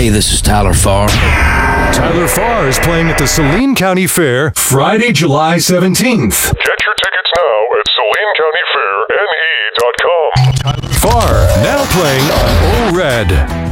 Hey, this is Tyler Farr. Tyler Farr is playing at the Saline County Fair Friday, July 17th. Get your tickets now at SalineCountyFairNE.com. Tyler Farr, now playing on O Red.